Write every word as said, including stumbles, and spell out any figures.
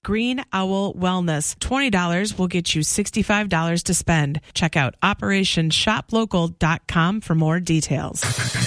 Green Owl Wellness. twenty dollars will get you sixty-five dollars to spend. Check out operation shop local dot com for more details.